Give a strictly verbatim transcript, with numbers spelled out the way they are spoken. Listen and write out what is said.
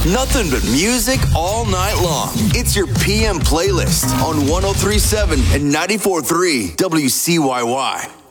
Nothing but music all night long. It's your P M playlist on one oh three point seven and ninety-four point three W C Y Y.